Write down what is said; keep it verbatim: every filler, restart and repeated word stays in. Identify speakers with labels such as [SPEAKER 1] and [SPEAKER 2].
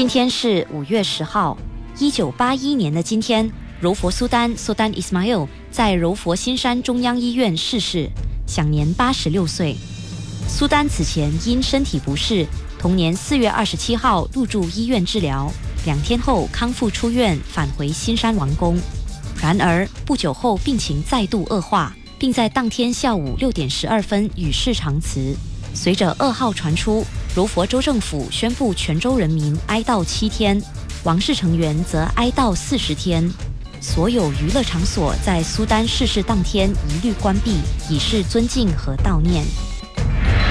[SPEAKER 1] 今天是五月十号，一九八一年的今天，柔佛苏丹 Sultan Ismail 在柔佛新山中央医院逝世，享年八十六岁。苏丹此前因身体不适，同年四月二十七号入住医院治疗，两天后康复出院，返回新山王宫。然而不久后病情再度恶化，并在当天下午六点十二分与世长辞。随着噩耗传出，柔佛州政府宣布全州人民哀悼七天，王室成员则哀悼四十天。所有娱乐场所在苏丹逝世当天一律关闭，以示尊敬和悼念。